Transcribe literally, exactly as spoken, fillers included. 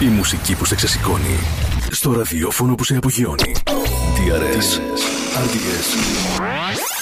Η μουσική που σε ξεσηκώνει. Στο ραδιόφωνο που σε απογειώνει. τι αρ ες. αρ ντι ες.